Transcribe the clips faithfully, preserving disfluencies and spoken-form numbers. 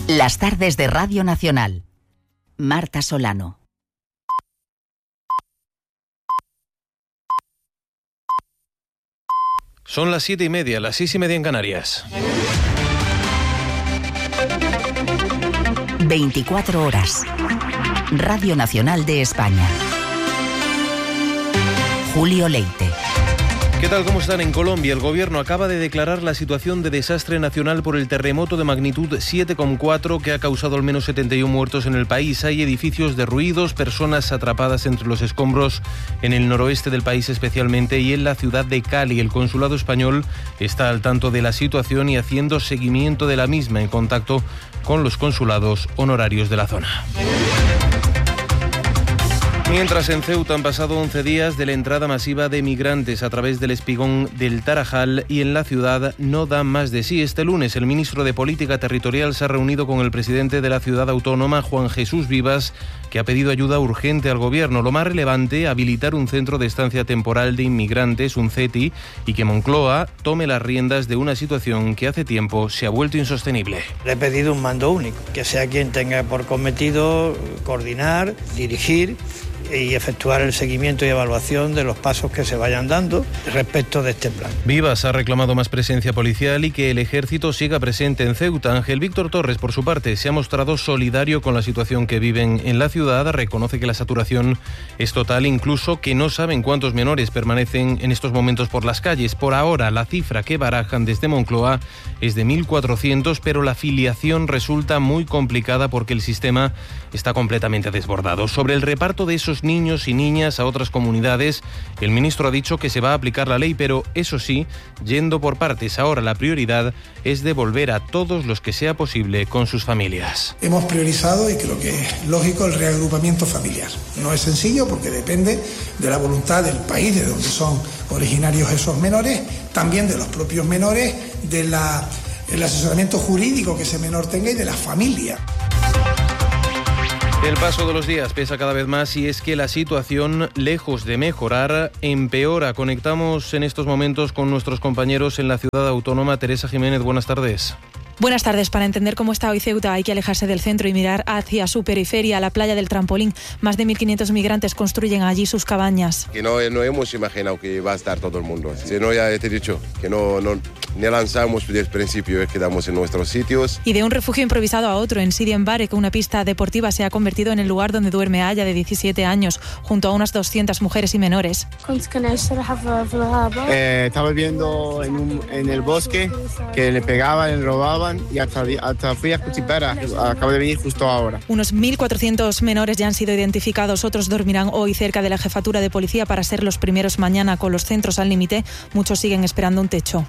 Las tardes de Radio Nacional. Marta Solano. Son las siete y media, las seis y media en Canarias. veinticuatro horas. Radio Nacional de España. Julio Leite. ¿Qué tal? ¿Cómo están? En Colombia, el gobierno acaba de declarar la situación de desastre nacional por el terremoto de magnitud siete coma cuatro que ha causado al menos setenta y uno muertos en el país. Hay edificios derruidos, personas atrapadas entre los escombros en el noroeste del país especialmente y en la ciudad de Cali. El consulado español está al tanto de la situación y haciendo seguimiento de la misma en contacto con los consulados honorarios de la zona. Mientras en Ceuta han pasado once días de la entrada masiva de migrantes a través del espigón del Tarajal y en la ciudad no dan más de sí. Este lunes el ministro de Política Territorial se ha reunido con el presidente de la ciudad autónoma, Juan Jesús Vivas, que ha pedido ayuda urgente al gobierno. Lo más relevante, habilitar un centro de estancia temporal de inmigrantes, un C E T I, y que Moncloa tome las riendas de una situación que hace tiempo se ha vuelto insostenible. Le he pedido un mando único, que sea quien tenga por cometido coordinar, dirigir y efectuar el seguimiento y evaluación de los pasos que se vayan dando respecto de este plan. Vivas ha reclamado más presencia policial y que el ejército siga presente en Ceuta. Ángel Víctor Torres, por su parte, se ha mostrado solidario con la situación que viven en la ciudad. Reconoce que la saturación es total, incluso que no saben cuántos menores permanecen en estos momentos por las calles. Por ahora, la cifra que barajan desde Moncloa es de mil cuatrocientos, pero la filiación resulta muy complicada porque el sistema está completamente desbordado. Sobre el reparto de esos niños y niñas a otras comunidades, el ministro ha dicho que se va a aplicar la ley, pero eso sí, yendo por partes. Ahora la prioridad es devolver a todos los que sea posible con sus familias. Hemos priorizado, y creo que es lógico, el reagrupamiento familiar. No es sencillo porque depende de la voluntad del país de donde son originarios esos menores, también de los propios menores, de la, el asesoramiento jurídico que ese menor tenga y de la familia. El paso de los días pesa cada vez más y es que la situación, lejos de mejorar, empeora. Conectamos en estos momentos con nuestros compañeros en la ciudad autónoma. Teresa Jiménez, buenas tardes. Buenas tardes. Para entender cómo está hoy Ceuta hay que alejarse del centro y mirar hacia su periferia, la playa del Trampolín. Más de mil quinientos migrantes construyen allí sus cabañas. Que no, no hemos imaginado que va a estar todo el mundo. Si no, ya te he dicho que no, no ni lanzamos desde el principio, quedamos en nuestros sitios. Y de un refugio improvisado a otro, en Sidi Mbare, que una pista deportiva se ha convertido en el lugar donde duerme Aya, de diecisiete años, junto a unas doscientas mujeres y menores. Eh, estaba viviendo en, un, en el bosque, que le pegaban, le robaban. Y hasta, hasta fui a Cuchipara, acabo de venir justo ahora. Unos mil cuatrocientos menores ya han sido identificados, otros dormirán hoy cerca de la jefatura de policía para ser los primeros mañana. Con los centros al límite, muchos siguen esperando un techo.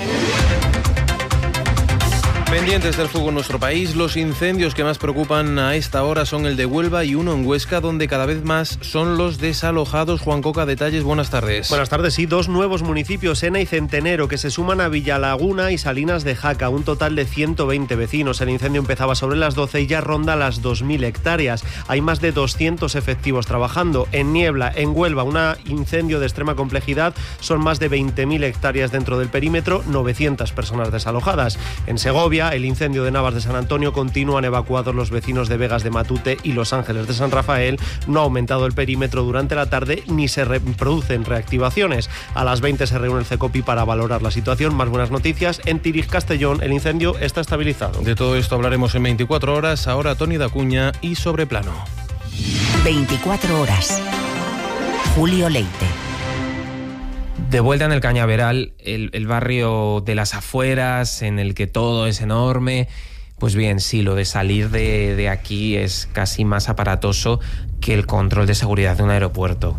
Pendientes del fuego en nuestro país, los incendios que más preocupan a esta hora son el de Huelva y uno en Huesca, donde cada vez más son los desalojados. Juan Coca, detalles, buenas tardes. Buenas tardes, sí, dos nuevos municipios, Ena y Centenero, que se suman a Villalaguna y Salinas de Jaca, un total de ciento veinte vecinos. El incendio empezaba sobre las doce y ya ronda las dos mil hectáreas. Hay más de doscientos efectivos trabajando. En Niebla, en Huelva, un incendio de extrema complejidad, son más de veinte mil hectáreas dentro del perímetro, novecientas personas desalojadas. En Segovia, el incendio de Navas de San Antonio, continúan evacuados los vecinos de Vegas de Matute y Los Ángeles de San Rafael. No ha aumentado el perímetro durante la tarde ni se re- producen reactivaciones. A las veinte se reúne el CECOPI para valorar la situación. Más buenas noticias, en Tirig, Castellón, el incendio está estabilizado. De todo esto hablaremos en veinticuatro horas. Ahora Toni Dacuña y Sobreplano. veinticuatro horas. Julio Leite. De vuelta en el Cañaveral, el, el barrio de las afueras, en el que todo es enorme. Pues bien, sí, lo de salir de, de aquí es casi más aparatoso que el control de seguridad de un aeropuerto.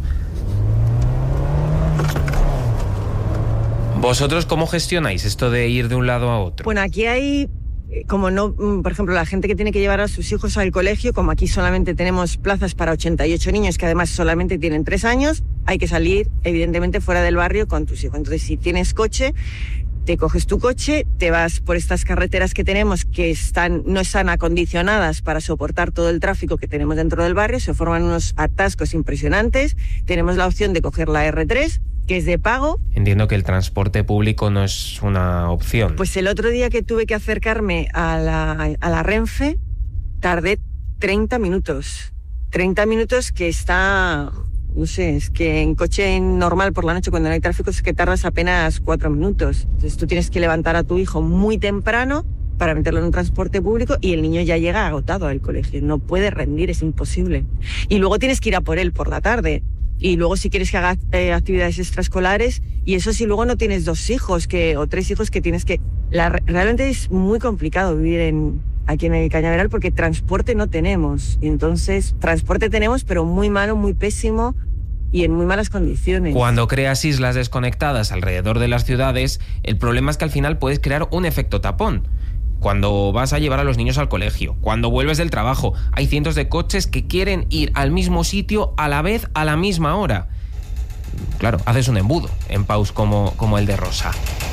¿Vosotros cómo gestionáis esto de ir de un lado a otro? Bueno, aquí hay, como no, por ejemplo, la gente que tiene que llevar a sus hijos al colegio, como aquí solamente tenemos plazas para ochenta y ocho niños, que además solamente tienen tres años, hay que salir, evidentemente, fuera del barrio con tus hijos. Entonces, si tienes coche, te coges tu coche, te vas por estas carreteras que tenemos que están, no están acondicionadas para soportar todo el tráfico que tenemos dentro del barrio, se forman unos atascos impresionantes. Tenemos la opción de coger la erre tres, que es de pago. Entiendo que el transporte público no es una opción. Pues el otro día que tuve que acercarme a la, a la Renfe, tardé treinta minutos. treinta minutos que está, no sé, es que en coche normal por la noche cuando no hay tráfico es que tardas apenas cuatro minutos. Entonces tú tienes que levantar a tu hijo muy temprano para meterlo en un transporte público y el niño ya llega agotado al colegio. No puede rendir, es imposible. Y luego tienes que ir a por él por la tarde. Y luego si quieres que haga eh, actividades extraescolares, y eso si luego no tienes dos hijos que o tres hijos que tienes que... La, realmente es muy complicado vivir en... aquí en el Cañaveral porque transporte no tenemos. Y entonces, transporte tenemos, pero muy malo, muy pésimo y en muy malas condiciones. Cuando creas islas desconectadas alrededor de las ciudades, el problema es que al final puedes crear un efecto tapón. Cuando vas a llevar a los niños al colegio, cuando vuelves del trabajo, hay cientos de coches que quieren ir al mismo sitio a la vez, a la misma hora. Claro, haces un embudo en paus como, como el de Rosa.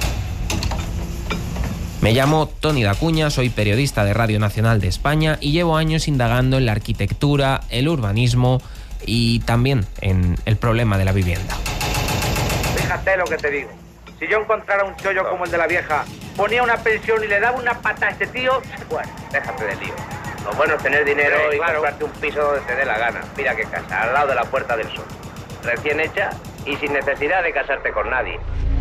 Me llamo Toni Dacuña, soy periodista de Radio Nacional de España y llevo años indagando en la arquitectura, el urbanismo y también en el problema de la vivienda. Fíjate lo que te digo. Si yo encontrara un chollo como el de la vieja, ponía una pensión y le daba una pata a este tío, bueno, déjate de lío. Lo bueno es tener dinero sí, y claro. comprarte un piso donde te dé la gana. Mira qué casa, al lado de la Puerta del Sol. Recién hecha y sin necesidad de casarte con nadie.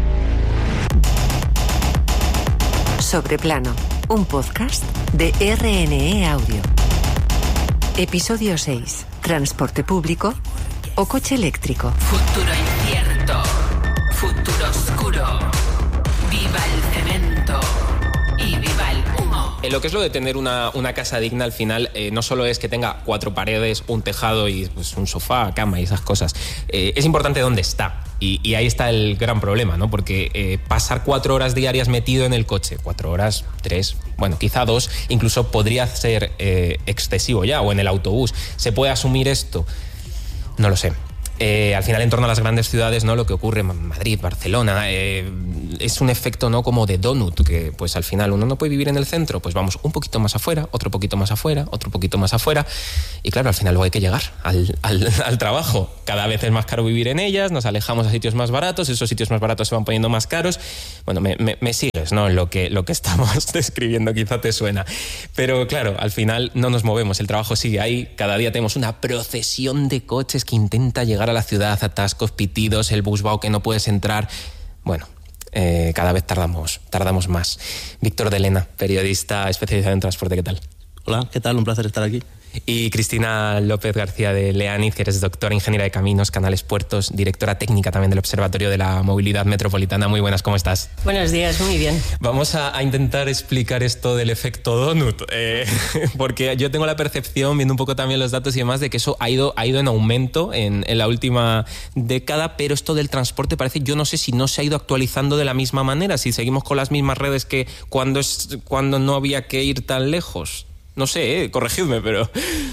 Sobreplano, un podcast de R N E Audio. Episodio seis. Transporte público o coche eléctrico. Futuro incierto. Futuro oscuro. Viva el cemento. Y viva el humo. Eh, lo que es lo de tener una, una casa digna al final eh, no solo es que tenga cuatro paredes, un tejado y pues, un sofá, cama y esas cosas. Eh, es importante dónde está. Y, y ahí está el gran problema, ¿no? Porque eh, pasar cuatro horas diarias metido en el coche, cuatro horas, tres, bueno, quizá dos, incluso podría ser eh, excesivo ya, o en el autobús. ¿Se puede asumir esto? No lo sé. Eh, al final, en torno a las grandes ciudades, ¿no? Lo que ocurre en Madrid, Barcelona, eh, es un efecto, ¿no? Como de donut, que pues al final uno no puede vivir en el centro, pues vamos un poquito más afuera, otro poquito más afuera, otro poquito más afuera, y claro, al final luego hay que llegar al, al, al trabajo. Cada vez es más caro vivir en ellas, nos alejamos a sitios más baratos, esos sitios más baratos se van poniendo más caros. Bueno, me, me, me sigues, ¿no? Lo que, lo que estamos describiendo quizá te suena. Pero claro, al final no nos movemos, el trabajo sigue ahí, cada día tenemos una procesión de coches que intenta llegar a la ciudad, atascos, pitidos, el busbao que no puedes entrar. Bueno, eh, cada vez tardamos, tardamos más. Víctor de Lena, periodista especializado en transporte, ¿qué tal? Hola, ¿qué tal? Un placer estar aquí. Y Cristina López García de Leaniz, que eres doctora, ingeniera de caminos, canales, puertos, directora técnica también del Observatorio de la Movilidad Metropolitana. Muy buenas, ¿cómo estás? Buenos días, muy bien. Vamos a, a intentar explicar esto del efecto donut, eh, porque yo tengo la percepción, viendo un poco también los datos y demás, de que eso ha ido, ha ido en aumento en, en la última década, pero esto del transporte parece, yo no sé si no se ha ido actualizando de la misma manera, si seguimos con las mismas redes que cuando, es, cuando no había que ir tan lejos. No sé, eh, corregidme, pero...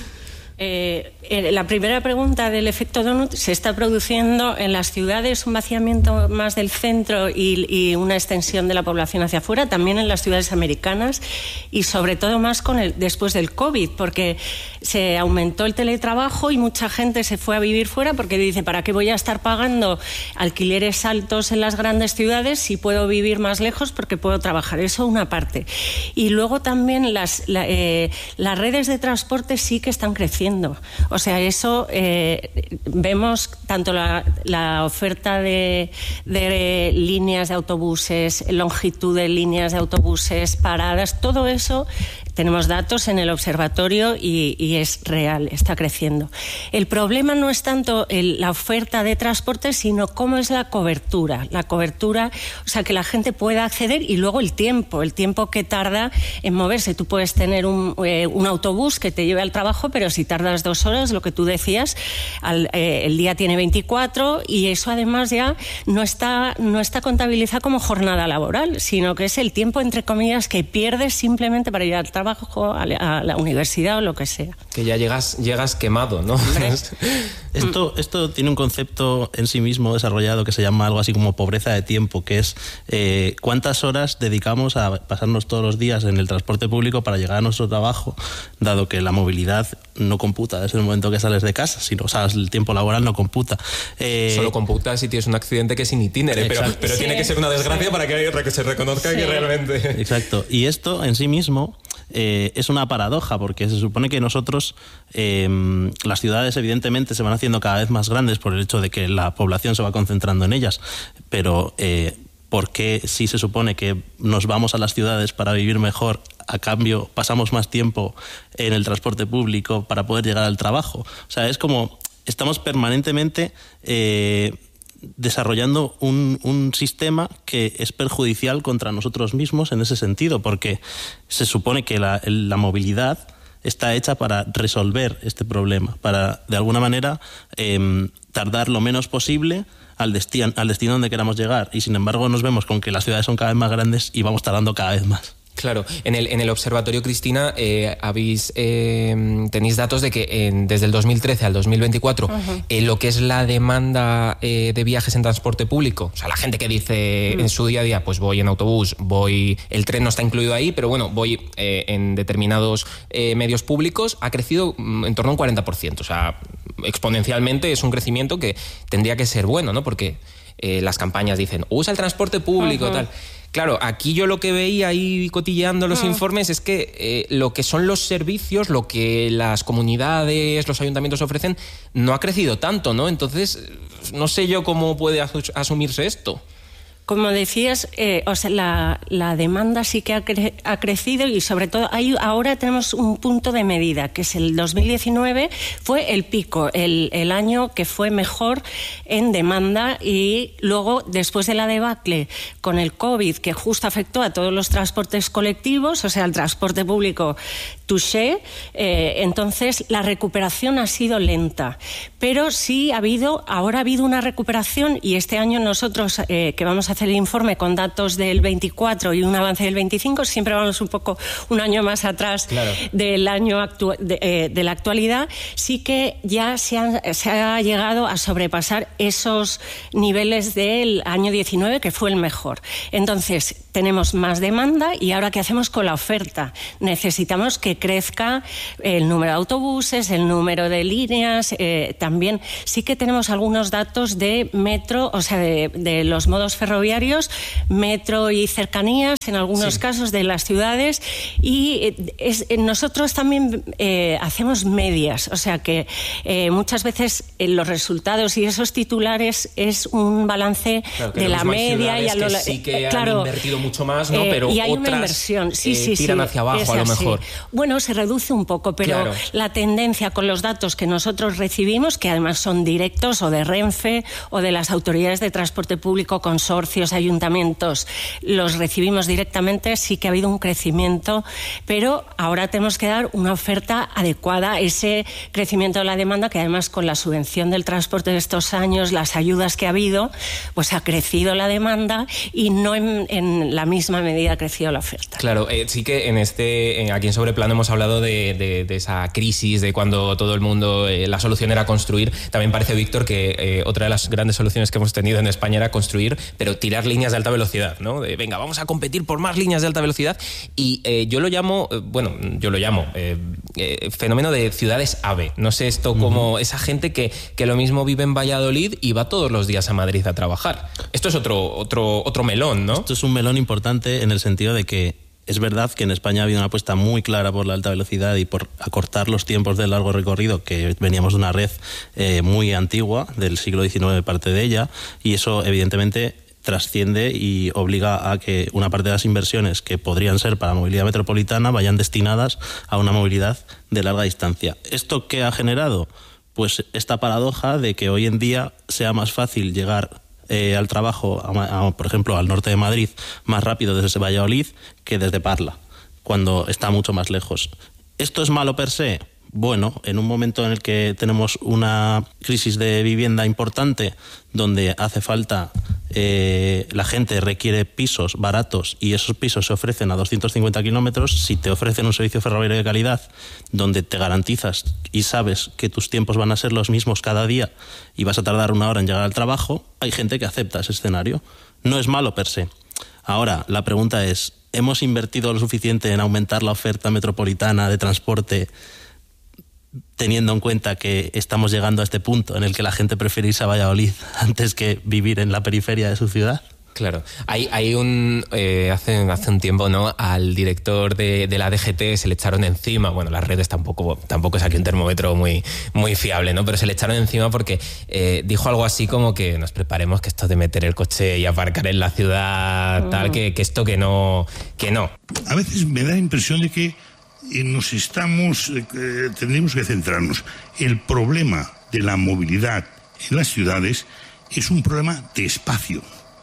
Eh, la primera pregunta del efecto donut se está produciendo en las ciudades, un vaciamiento más del centro y, y una extensión de la población hacia afuera, también en las ciudades americanas y sobre todo más con el, después del COVID, porque se aumentó el teletrabajo y mucha gente se fue a vivir fuera porque dice, ¿para qué voy a estar pagando alquileres altos en las grandes ciudades si puedo vivir más lejos porque puedo trabajar? Eso una parte. Y luego también las, la, eh, las redes de transporte sí que están creciendo. O sea, eso eh, vemos tanto la, la oferta de, de líneas de autobuses, longitud de líneas de autobuses, paradas, todo eso. Tenemos datos en el observatorio y, y es real, está creciendo. El problema no es tanto el, la oferta de transporte, sino cómo es la cobertura. La cobertura, o sea, que la gente pueda acceder y luego el tiempo, el tiempo que tarda en moverse. Tú puedes tener un, eh, un autobús que te lleve al trabajo, pero si tardas dos horas, lo que tú decías, al, eh, el día tiene veinticuatro y eso además ya no está, no está contabilizado como jornada laboral, sino que es el tiempo, entre comillas, que pierdes simplemente para ir al trabajo. trabajo, a la, a la universidad o lo que sea. Que ya llegas, llegas quemado, ¿no? Esto, esto tiene un concepto en sí mismo desarrollado que se llama algo así como pobreza de tiempo, que es eh, cuántas horas dedicamos a pasarnos todos los días en el transporte público para llegar a nuestro trabajo, dado que la movilidad no computa desde el momento que sales de casa, sino o sea, el tiempo laboral no computa. Eh, Solo computa si tienes un accidente que es in itinere, pero, pero sí, tiene que ser una desgracia sí. para que, que se reconozca sí. que realmente... Exacto, y esto en sí mismo eh, es una paradoja, porque se supone que nosotros, eh, las ciudades evidentemente se van haciendo cada vez más grandes por el hecho de que la población se va concentrando en ellas, pero eh, ¿por qué si se supone que nos vamos a las ciudades para vivir mejor, a cambio pasamos más tiempo en el transporte público para poder llegar al trabajo? O sea, es como estamos permanentemente eh, desarrollando un, un sistema que es perjudicial contra nosotros mismos en ese sentido, porque se supone que la, la movilidad está hecha para resolver este problema, para de alguna manera eh, tardar lo menos posible al destino, al destino donde queramos llegar, y sin embargo nos vemos con que las ciudades son cada vez más grandes y vamos tardando cada vez más. Claro, en el, en el observatorio, Cristina, eh, habéis eh, tenéis datos de que en, desde el dos mil trece al dos mil veinticuatro uh-huh. eh, lo que es la demanda eh, de viajes en transporte público, o sea, la gente que dice uh-huh. en su día a día, pues voy en autobús, voy, el tren no está incluido ahí, pero bueno, voy eh, en determinados eh, medios públicos, ha crecido en torno a un cuarenta por ciento, o sea, exponencialmente es un crecimiento que tendría que ser bueno, ¿no? Porque eh, las campañas dicen, usa el transporte público, uh-huh. tal... Claro, aquí yo lo que veía ahí cotilleando los mm. informes es que eh, lo que son los servicios, lo que las comunidades, los ayuntamientos ofrecen, no ha crecido tanto, ¿no? Entonces, no sé yo cómo puede as- asumirse esto. Como decías, eh, o sea, la, la demanda sí que ha, cre- ha crecido y sobre todo hay, ahora tenemos un punto de medida, que es el dos mil diecinueve, fue el pico, el, el año que fue mejor en demanda, y luego, después de la debacle con el COVID, que justo afectó a todos los transportes colectivos, o sea, el transporte público touché, eh, entonces la recuperación ha sido lenta, pero sí ha habido, ahora ha habido una recuperación, y este año nosotros eh, que vamos a hacer el informe con datos del veinticuatro y un avance del veinticinco, siempre vamos un poco un año más atrás claro. del año actu- de, eh, de la actualidad, sí que ya se, han, se ha llegado a sobrepasar esos niveles del año diecinueve, que fue el mejor. Entonces, tenemos más demanda, y ahora ¿qué hacemos con la oferta? Necesitamos que crezca el número de autobuses, el número de líneas, eh, también sí que tenemos algunos datos de metro, o sea, de, de los modos ferroviarios, metro y cercanías, en algunos sí. casos de las ciudades, y es, nosotros también eh, hacemos medias, o sea que eh, muchas veces eh, los resultados y esos titulares es un balance claro, de la media, y a lo que sí que eh, claro, han invertido mucho más, ¿no? Pero eh, y hay otras una inversión, sí, eh, sí, tiran sí, hacia abajo a lo así. mejor. Bueno, se reduce un poco, pero claro. la tendencia con los datos que nosotros recibimos, que además son directos o de Renfe o de las autoridades de transporte público, consorcios, ayuntamientos, los recibimos directamente, sí que ha habido un crecimiento, pero ahora tenemos que dar una oferta adecuada a ese crecimiento de la demanda, que además con la subvención del transporte de estos años, las ayudas que ha habido, pues ha crecido la demanda y no en, en la misma medida ha crecido la oferta. Claro, eh, sí que en este, eh, aquí en Sobreplano hemos hablado de, de, de esa crisis, de cuando todo el mundo, eh, la solución era construir. También parece, Víctor, que eh, otra de las grandes soluciones que hemos tenido en España era construir, pero tirar líneas de alta velocidad, ¿no? De, venga, vamos a competir por más líneas de alta velocidad, y eh, yo lo llamo, eh, bueno, yo lo llamo eh, eh, fenómeno de ciudades AVE. No sé esto uh-huh. como esa gente que, que lo mismo vive en Valladolid y va todos los días a Madrid a trabajar. Esto es otro, otro, otro melón, ¿no? Esto es un melón importante en el sentido de que es verdad que en España ha habido una apuesta muy clara por la alta velocidad y por acortar los tiempos de largo recorrido, que veníamos de una red eh, muy antigua, del siglo diecinueve, parte de ella, y eso evidentemente trasciende y obliga a que una parte de las inversiones que podrían ser para movilidad metropolitana vayan destinadas a una movilidad de larga distancia. ¿Esto qué ha generado? Pues esta paradoja de que hoy en día sea más fácil llegar eh, al trabajo, a, a, por ejemplo, al norte de Madrid, más rápido desde Valladolid que desde Parla, cuando está mucho más lejos. ¿Esto es malo per se? bueno, en un momento en el que tenemos una crisis de vivienda importante, donde hace falta, eh, la gente requiere pisos baratos y esos pisos se ofrecen a doscientos cincuenta kilómetros, si te ofrecen un servicio ferroviario de calidad donde te garantizas y sabes que tus tiempos van a ser los mismos cada día y vas a tardar una hora en llegar al trabajo, hay gente que acepta ese escenario. No es malo per se. Ahora, la pregunta es, ¿hemos invertido lo suficiente en aumentar la oferta metropolitana de transporte teniendo en cuenta que estamos llegando a este punto en el que la gente prefiere irse a Valladolid antes que vivir en la periferia de su ciudad? Claro, hay, hay un eh, hace, hace un tiempo, ¿no?, al director de, de la D G T se le echaron encima. Bueno, las redes tampoco, tampoco es aquí un termómetro muy, muy fiable, ¿no? Pero se le echaron encima porque eh, dijo algo así como que nos preparemos, que esto de meter el coche y aparcar en la ciudad, uh-huh. tal, que, que esto que no, que no. A veces me da la impresión de que nos estamos, eh, tendríamos que centrarnos. El problema de la movilidad en las ciudades es un problema de espacio.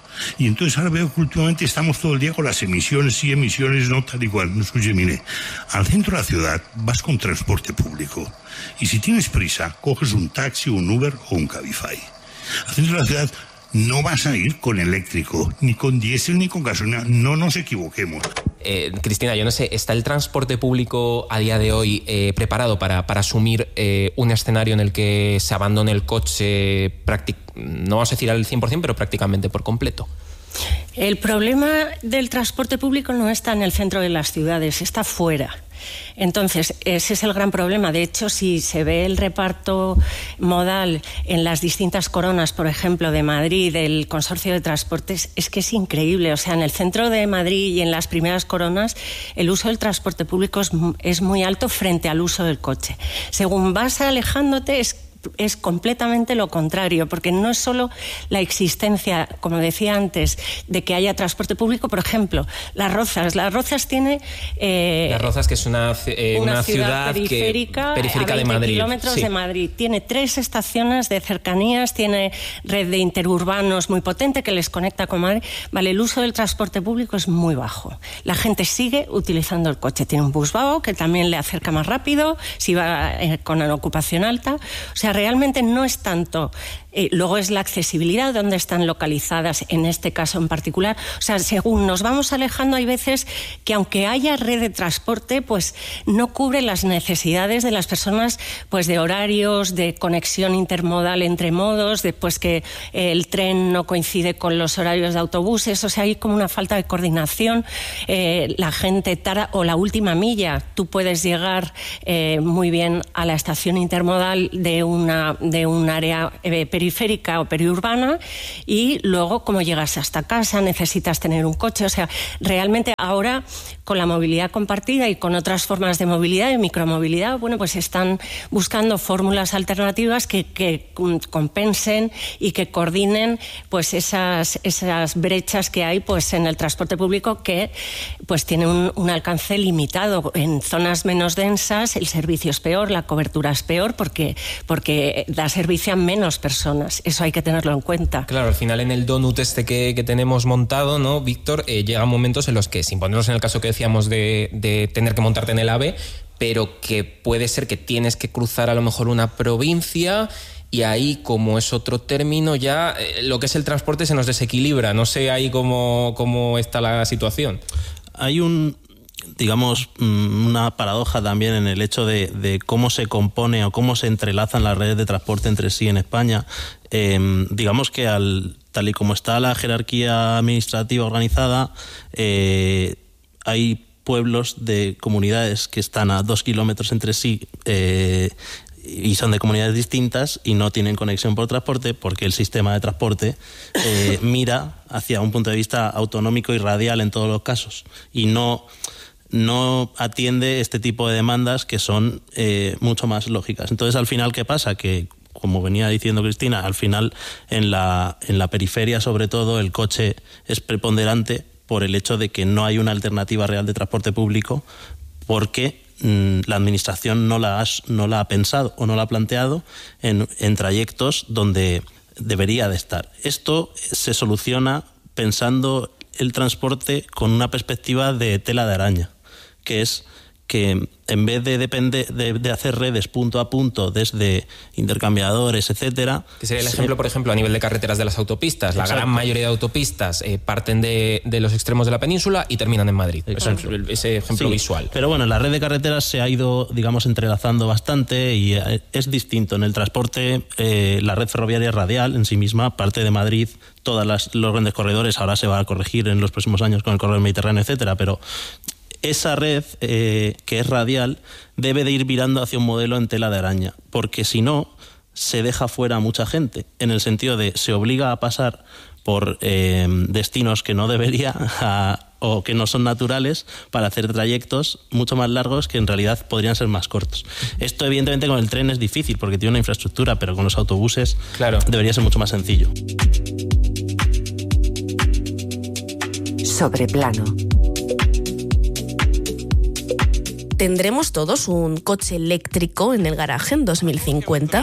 Y entonces ahora veo que últimamente estamos todo el día con las emisiones, sí, emisiones, no, tal y cual. No, escuche, mire, al centro de la ciudad vas con transporte público. Y si tienes prisa, coges un taxi, un Uber o un Cabify. Al centro de la ciudad no vas a ir con eléctrico, ni con diésel, ni con gasolina. No nos equivoquemos. Eh, Cristina, yo no sé, ¿está el transporte público a día de hoy eh, preparado para, para asumir eh, un escenario en el que se abandone el coche, práctic- no vamos a decir al cien por ciento, pero prácticamente por completo? El problema del transporte público no está en el centro de las ciudades, está fuera. Entonces, ese es el gran problema. De hecho, si se ve el reparto modal en las distintas coronas, por ejemplo, de Madrid, del Consorcio de Transportes, es que es increíble. O sea, en el centro de Madrid y en las primeras coronas, el uso del transporte público es, es muy alto frente al uso del coche. Según vas alejándote, es es completamente lo contrario, porque no es solo la existencia, como decía antes, de que haya transporte público. Por ejemplo, Las Rozas. Las Rozas tiene... Eh, Las Rozas, que es una, eh, una, una ciudad, ciudad periférica, que, periférica a veinte de Madrid. kilómetros sí. de Madrid. Tiene tres estaciones de cercanías, tiene red de interurbanos muy potente que les conecta con Madrid. Vale, el uso del transporte público es muy bajo. La gente sigue utilizando el coche. Tiene un busvao que también le acerca más rápido, si va eh, con una ocupación alta. O sea, realmente no es tanto. Eh, luego es la accesibilidad, dónde están localizadas, en este caso en particular. O sea, según nos vamos alejando, hay veces que aunque haya red de transporte, pues no cubre las necesidades de las personas, pues de horarios, de conexión intermodal entre modos, de pues que eh, el tren no coincide con los horarios de autobuses. O sea, hay como una falta de coordinación. Eh, la gente tarda, o la última milla, tú puedes llegar eh, muy bien a la estación intermodal de una de un área eh, periférica o periurbana, y luego, como llegas hasta casa, necesitas tener un coche. O sea, realmente ahora, con la movilidad compartida y con otras formas de movilidad, de micromovilidad, bueno, pues están buscando fórmulas alternativas que, que compensen y que coordinen pues esas, esas brechas que hay pues en el transporte público, que pues tiene un, un alcance limitado. En zonas menos densas el servicio es peor, la cobertura es peor, porque, porque da servicio a menos personas. Eso hay que tenerlo en cuenta. Claro, al final en el donut este que, que tenemos montado, ¿no, Víctor? Eh, llegan momentos en los que, sin ponernos en el caso que decíamos de, de tener que montarte en el AVE, pero que puede ser que tienes que cruzar a lo mejor una provincia, y ahí, como es otro término, ya eh, lo que es el transporte se nos desequilibra. No sé ahí cómo, cómo está la situación. Hay un... digamos, una paradoja también en el hecho de, de cómo se compone o cómo se entrelazan las redes de transporte entre sí en España. Eh, digamos que al, tal y como está la jerarquía administrativa organizada, eh, hay pueblos de comunidades que están a dos kilómetros entre sí, eh, y son de comunidades distintas y no tienen conexión por transporte, porque el sistema de transporte eh, mira hacia un punto de vista autonómico y radial en todos los casos, y no... no atiende este tipo de demandas que son eh, mucho más lógicas. Entonces, al final, ¿qué pasa? Que, como venía diciendo Cristina, al final en la, en la periferia, sobre todo, el coche es preponderante por el hecho de que no hay una alternativa real de transporte público, porque mmm, la administración no la, has, no la ha pensado o no la ha planteado en, en trayectos donde debería de estar. Esto se soluciona pensando el transporte con una perspectiva de tela de araña, que es que en vez de, depende, de, de hacer redes punto a punto desde intercambiadores, etcétera... Que sería el se... ejemplo, por ejemplo, a nivel de carreteras de las autopistas. La Exacto. gran mayoría de autopistas eh, parten de, de los extremos de la península y terminan en Madrid. Exacto. Ese, ese ejemplo sí, visual. Pero bueno, la red de carreteras se ha ido, digamos, entrelazando bastante y es distinto. En el transporte, eh, la red ferroviaria es radial en sí misma, parte de Madrid, todos los grandes corredores, ahora se va a corregir en los próximos años con el corredor mediterráneo, etcétera, pero esa red, eh, que es radial, debe de ir virando hacia un modelo en tela de araña, porque si no, se deja fuera a mucha gente, en el sentido de se obliga a pasar por eh, destinos que no debería a, o que no son naturales para hacer trayectos mucho más largos que en realidad podrían ser más cortos. Esto evidentemente con el tren es difícil porque tiene una infraestructura, pero con los autobuses claro. debería ser mucho más sencillo. Sobreplano. ¿Tendremos todos un coche eléctrico en el garaje en dos mil cincuenta?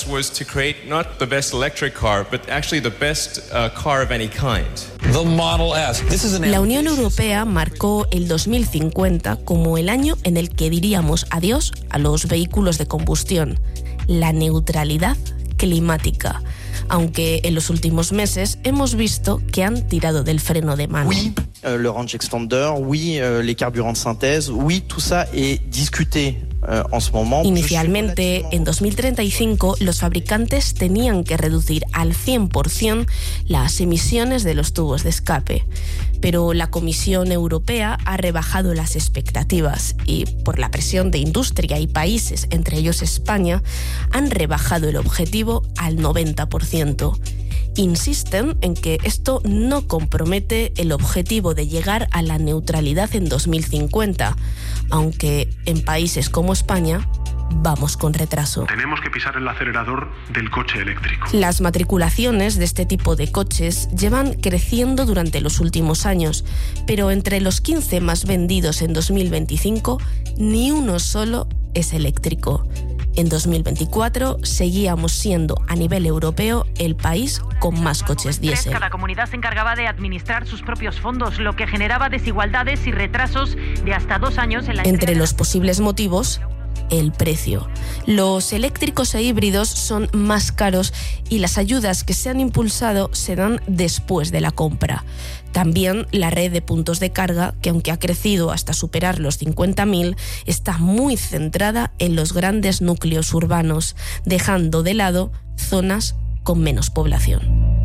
La Unión Europea marcó el dos mil cincuenta como el año en el que diríamos adiós a los vehículos de combustión, la neutralidad climática. Aunque en los últimos meses hemos visto que han tirado del freno de mano. Oui, euh, le range extender, oui, euh, les carburants de synthèse, oui, tout ça est discuté. Inicialmente, en dos mil treinta y cinco, los fabricantes tenían que reducir al cien por ciento las emisiones de los tubos de escape. Pero la Comisión Europea ha rebajado las expectativas y, por la presión de industria y países, entre ellos España, han rebajado el objetivo al noventa por ciento. Insisten en que esto no compromete el objetivo de llegar a la neutralidad en dos mil cincuenta, aunque en países como España vamos con retraso. Tenemos que pisar el acelerador del coche eléctrico. Las matriculaciones de este tipo de coches llevan creciendo durante los últimos años, pero entre los quince más vendidos en dos mil veinticinco, ni uno solo es eléctrico. En dos mil veinticuatro seguíamos siendo a nivel europeo el país con más coches diésel. Cada comunidad se encargaba de administrar sus propios fondos, lo que generaba desigualdades y retrasos de hasta dos años en la... Entre los posibles motivos, el precio. Los eléctricos e híbridos son más caros y las ayudas que se han impulsado se dan después de la compra. También la red de puntos de carga, que aunque ha crecido hasta superar los cincuenta mil, está muy centrada en los grandes núcleos urbanos, dejando de lado zonas con menos población.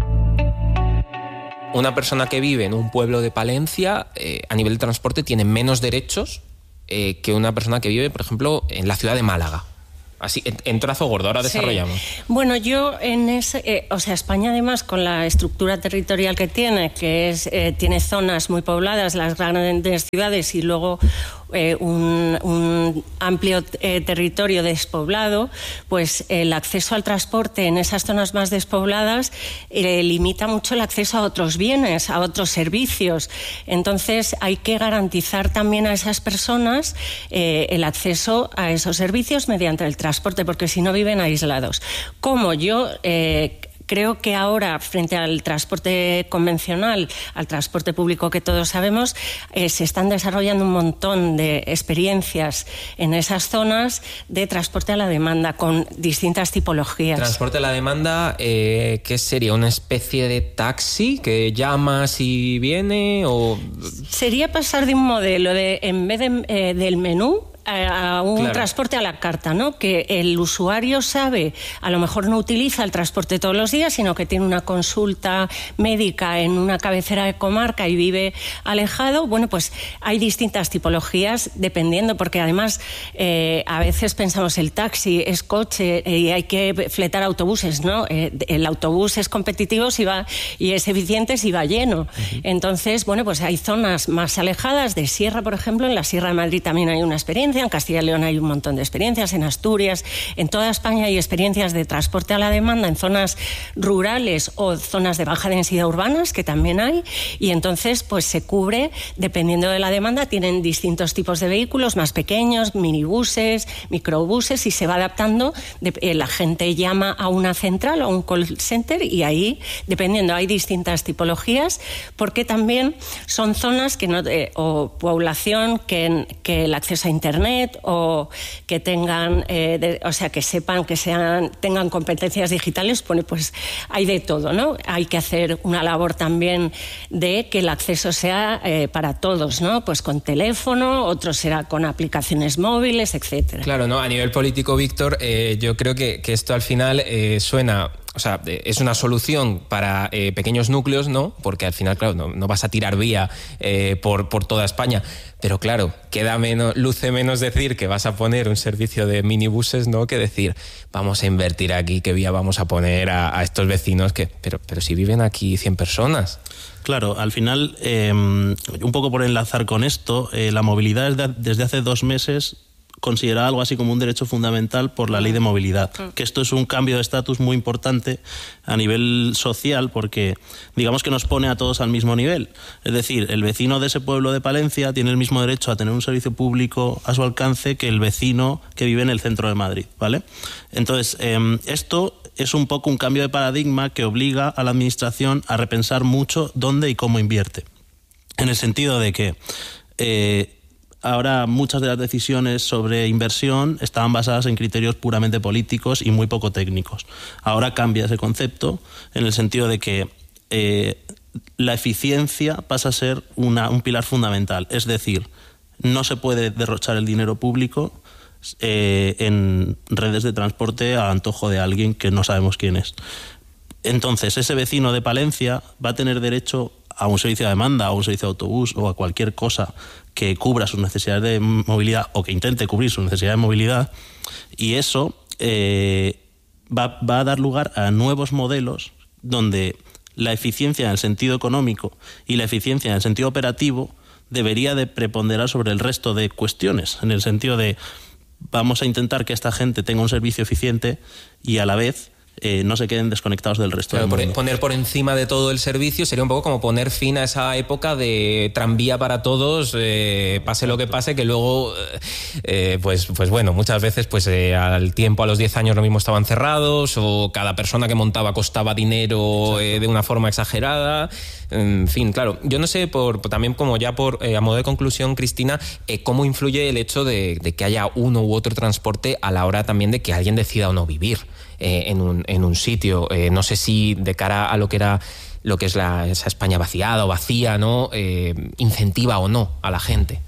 Una persona que vive en un pueblo de Palencia, eh, a nivel de transporte, tiene menos derechos eh, que una persona que vive, por ejemplo, en la ciudad de Málaga. Así, en, en trazo gordo, ahora sí. desarrollamos. Bueno, yo en ese... Eh, o sea, España además, con la estructura territorial que tiene, que es eh, tiene zonas muy pobladas, las grandes ciudades y luego eh, un, un amplio eh, territorio despoblado, pues el acceso al transporte en esas zonas más despobladas eh, limita mucho el acceso a otros bienes, a otros servicios. Entonces hay que garantizar también a esas personas eh, el acceso a esos servicios mediante el transporte. transporte, porque si no viven aislados. Como yo eh, creo que ahora, frente al transporte convencional, al transporte público que todos sabemos, eh, se están desarrollando un montón de experiencias en esas zonas de transporte a la demanda, con distintas tipologías. Transporte a la demanda, eh, ¿qué sería? ¿Una especie de taxi que llamas y viene? O... Sería pasar de un modelo de, en vez de, eh, del menú, a un claro. transporte a la carta, ¿no? Que el usuario sabe, a lo mejor no utiliza el transporte todos los días, sino que tiene una consulta médica en una cabecera de comarca y vive alejado. Bueno, pues hay distintas tipologías dependiendo, porque además eh, a veces pensamos el taxi es coche y hay que fletar autobuses, ¿no? Eh, el autobús es competitivo si va y es eficiente si va lleno. Uh-huh. Entonces, bueno, pues hay zonas más alejadas de sierra, por ejemplo, en la Sierra de Madrid también hay una experiencia. En Castilla y León hay un montón de experiencias, en Asturias, en toda España hay experiencias de transporte a la demanda en zonas rurales o zonas de baja densidad urbanas, que también hay, y entonces pues se cubre, dependiendo de la demanda, tienen distintos tipos de vehículos, más pequeños, minibuses, microbuses, y se va adaptando, de, eh, la gente llama a una central o a un call center y ahí, dependiendo, hay distintas tipologías, porque también son zonas que no, eh, o población que, que el acceso a internet internet o que tengan, eh, de, o sea, que sepan que sean, tengan competencias digitales. Bueno, pues hay de todo, ¿no? Hay que hacer una labor también de que el acceso sea eh, para todos, ¿no? Pues con teléfono, otro será con aplicaciones móviles, etcétera. Claro, ¿no? A nivel político, Víctor, eh, yo creo que, que esto al final eh, suena... O sea, es una solución para eh, pequeños núcleos, ¿no? Porque al final, claro, no, no vas a tirar vía eh, por, por toda España. Pero claro, queda menos, luce menos decir que vas a poner un servicio de minibuses, ¿no? Que decir, vamos a invertir aquí, qué vía vamos a poner a, a estos vecinos. que pero, pero si viven aquí cien personas. Claro, al final, eh, un poco por enlazar con esto, eh, la movilidad desde, desde hace dos meses... considerada algo así como un derecho fundamental por la ley de movilidad, que esto es un cambio de estatus muy importante a nivel social porque digamos que nos pone a todos al mismo nivel, es decir, el vecino de ese pueblo de Palencia tiene el mismo derecho a tener un servicio público a su alcance que el vecino que vive en el centro de Madrid, ¿vale? Entonces, eh, esto es un poco un cambio de paradigma que obliga a la administración a repensar mucho dónde y cómo invierte, en el sentido de que eh, ahora muchas de las decisiones sobre inversión estaban basadas en criterios puramente políticos y muy poco técnicos. Ahora cambia ese concepto en el sentido de que eh, la eficiencia pasa a ser una, un pilar fundamental. Es decir, no se puede derrochar el dinero público eh, en redes de transporte a antojo de alguien que no sabemos quién es. Entonces, ese vecino de Palencia va a tener derecho a un servicio de demanda, a un servicio de autobús o a cualquier cosa que cubra sus necesidades de movilidad o que intente cubrir sus necesidades de movilidad, y eso eh, va, va a dar lugar a nuevos modelos donde la eficiencia en el sentido económico y la eficiencia en el sentido operativo debería de preponderar sobre el resto de cuestiones, en el sentido de vamos a intentar que esta gente tenga un servicio eficiente y a la vez Eh, no se queden desconectados del resto claro, del mundo. Poner por encima de todo el servicio sería un poco como poner fin a esa época de tranvía para todos, eh, pase lo que pase, que luego, eh, pues, pues bueno, muchas veces pues eh, al tiempo, a los diez años lo mismo estaban cerrados, o cada persona que montaba costaba dinero eh, de una forma exagerada. En fin, claro, yo no sé, por, también como ya por eh, a modo de conclusión, Cristina, eh, cómo influye el hecho de, de que haya uno u otro transporte a la hora también de que alguien decida o no vivir eh, en, un, en un sitio. Eh, no sé si de cara a lo que era lo que es la, esa España vaciada o vacía, ¿no? Eh, incentiva o no a la gente.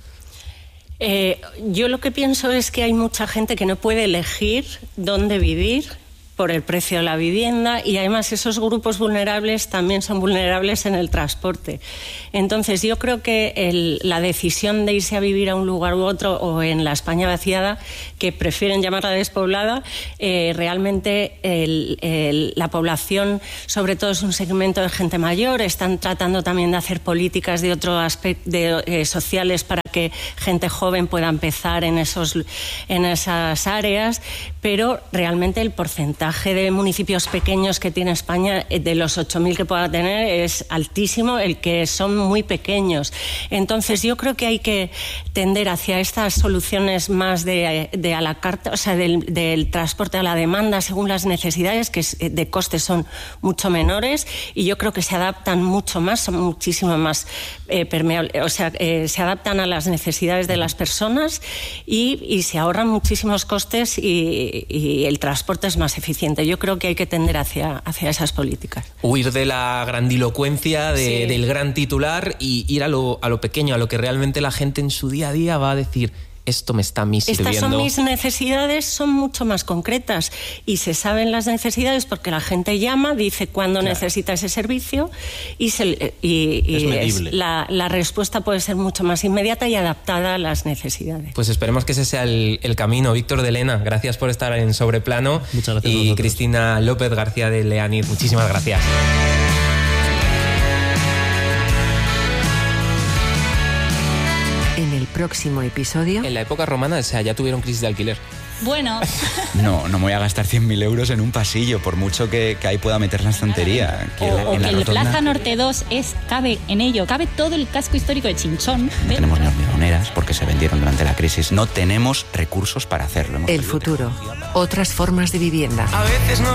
Eh, yo lo que pienso es que hay mucha gente que no puede elegir dónde vivir por el precio de la vivienda, y además esos grupos vulnerables también son vulnerables en el transporte. Entonces yo creo que el, la decisión de irse a vivir a un lugar u otro, o en la España vaciada, que prefieren llamarla despoblada, eh, realmente el, el, la población, sobre todo es un segmento de gente mayor, están tratando también de hacer políticas de otro aspecto de, eh, sociales para que gente joven pueda empezar en, esos, en esas áreas, pero realmente el porcentaje de municipios pequeños que tiene España, de los ocho mil que pueda tener, es altísimo, el que son muy pequeños. Entonces yo creo que hay que tender hacia estas soluciones más de, de a la carta, o sea, del, del transporte a la demanda según las necesidades, que de costes son mucho menores, y yo creo que se adaptan mucho más, son muchísimo más eh, permeables, o sea, eh, se adaptan a las necesidades de las personas y, y se ahorran muchísimos costes, y, y el transporte es más eficiente. Yo creo que hay que tender hacia, hacia esas políticas. Huir de la grandilocuencia, de, sí. del gran titular, y ir a lo, a lo pequeño, a lo que realmente la gente en su día a día va a decir: esto me está a mí sirviendo. Estas son mis necesidades, son mucho más concretas, y se saben las necesidades porque la gente llama, dice cuándo claro. necesita ese servicio, y, se, y, y es medible. Es, la, la respuesta puede ser mucho más inmediata y adaptada a las necesidades. Pues esperemos que ese sea el, el camino. Víctor de Lena, gracias por estar en Sobreplano. Muchas gracias. Y Cristina López García de Leanit, muchísimas gracias. En el próximo episodio... En la época romana, o sea, ya tuvieron crisis de alquiler. Bueno. No, no me voy a gastar cien mil euros en un pasillo, por mucho que, que ahí pueda meter la estantería. Quiero, o, o en la que el Plaza Norte dos es, cabe en ello, cabe todo el casco histórico de Chinchón. No tenemos ni hormigoneras porque se vendieron durante la crisis. No tenemos recursos para hacerlo. Hemos el futuro. Otras formas de vivienda. A veces no